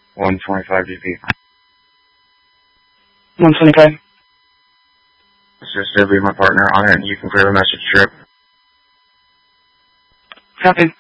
125 GP. 125. Sister, leave my partner on it and you can clear the message trip. Copy.